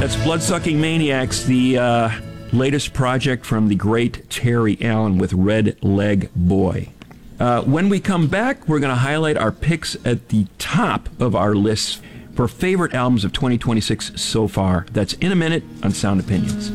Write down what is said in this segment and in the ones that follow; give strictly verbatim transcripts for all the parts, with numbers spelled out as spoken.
That's Bloodsucking Maniacs, the uh, latest project from the great Terry Allen with Red Leg Boy. Uh, when we come back, we're going to highlight our picks at the top of our lists for favorite albums of twenty twenty-six so far. That's in a minute on Sound Opinions.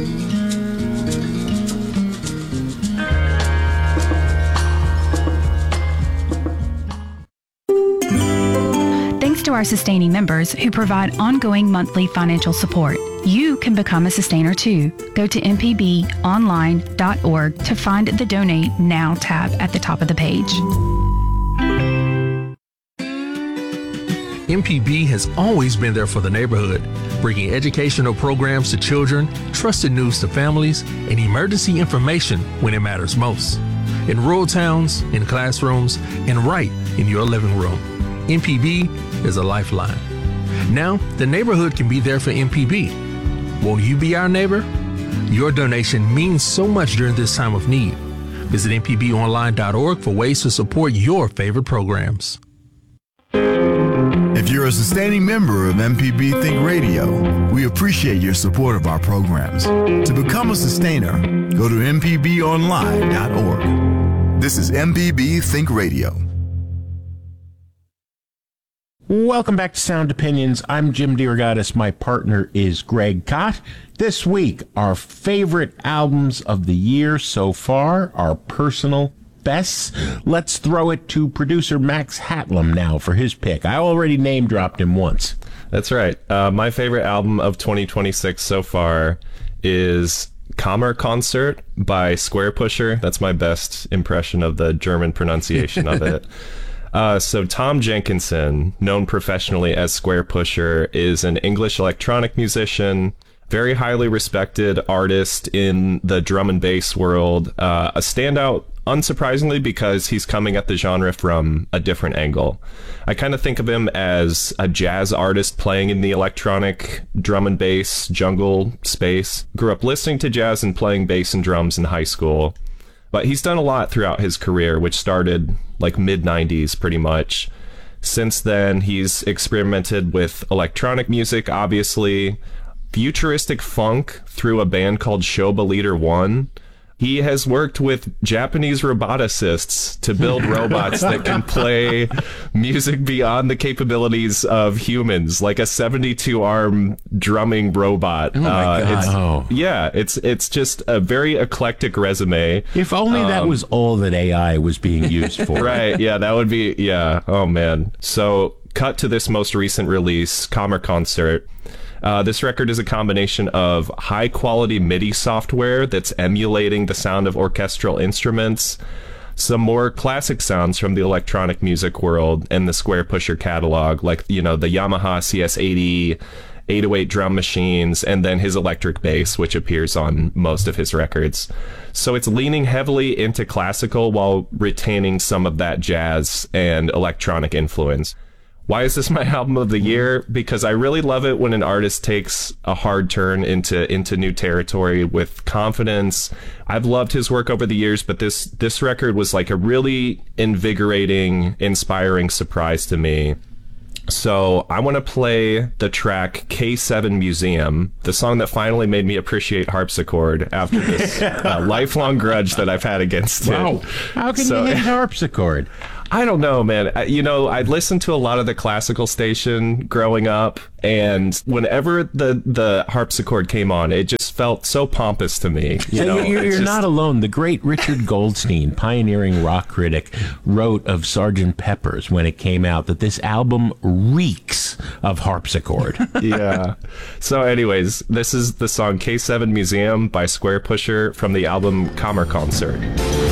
Thanks to our sustaining members who provide ongoing monthly financial support. You can become a sustainer too. Go to m p b online dot org to find the Donate Now tab at the top of the page. M P B has always been there for the neighborhood, bringing educational programs to children, trusted news to families, and emergency information when it matters most. In rural towns, in classrooms, and right in your living room. M P B is a lifeline. Now, the neighborhood can be there for M P B. Won't you be our neighbor? Your donation means so much during this time of need. Visit m p b online dot org for ways to support your favorite programs. If you're a sustaining member of M P B Think Radio, we appreciate your support of our programs. To become a sustainer, go to m p b online dot org. This is M P B Think Radio. Welcome back to Sound Opinions. I'm Jim DeRogatis. My partner is Greg Kot. This week, our favorite albums of the year so far, our personal bests. Let's throw it to producer Max Hatlam now for his pick. I already name dropped him once. That's right. Uh, my favorite album of twenty twenty-six so far is Kammerkonzert by Squarepusher. That's my best impression of the German pronunciation of it. Uh, so Tom Jenkinson, known professionally as Squarepusher, is an English electronic musician, very highly respected artist in the drum and bass world, uh, a standout, unsurprisingly, because he's coming at the genre from a different angle. I kind of think of him as a jazz artist playing in the electronic drum and bass jungle space. Grew up listening to jazz and playing bass and drums in high school. But he's done a lot throughout his career, which started like mid nineties pretty much. Since then, he's experimented with electronic music, obviously, futuristic funk through a band called Shoba Leader One. He has worked with Japanese roboticists to build robots that can play music beyond the capabilities of humans, like a seventy-two arm drumming robot. Oh my uh, God. It's, oh. Yeah, it's it's just a very eclectic resume. If only um, that was all that A I was being used for. Right, yeah, that would be, yeah, oh man. So, cut to this most recent release, Kammerkonzert. Uh, this record is a combination of high-quality MIDI software that's emulating the sound of orchestral instruments, some more classic sounds from the electronic music world and the Squarepusher catalog, like, you know, the Yamaha C S eighty, eight oh eight drum machines, and then his electric bass, which appears on most of his records. So it's leaning heavily into classical while retaining some of that jazz and electronic influence. Why is this my album of the year? Because I really love it when an artist takes a hard turn into into new territory with confidence. I've loved his work over the years, but this this record was like a really invigorating, inspiring surprise to me. So I want to play the track K seven Museum, the song that finally made me appreciate harpsichord after this uh, lifelong grudge that I've had against wow. it. Wow. How can so, you hate harpsichord? I don't know, man. I, you know, I listened to a lot of the classical station growing up, and whenever the, the harpsichord came on, it just felt so pompous to me. You so know, you're, you're just... not alone. The great Richard Goldstein, pioneering rock critic, wrote of Sergeant Pepper's when it came out that this album reeks of harpsichord. Yeah. So anyways, this is the song K seven Museum by Squarepusher from the album Kammerkonzert.